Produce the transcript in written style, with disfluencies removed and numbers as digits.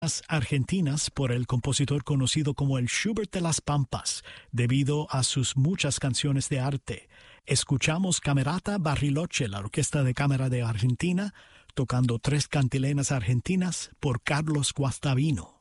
argentinas por el compositor conocido como el Schubert de las Pampas, debido a sus muchas canciones de arte. Escuchamos Camerata Bariloche, la Orquesta de Cámara de Argentina, tocando tres cantilenas argentinas por Carlos Guastavino.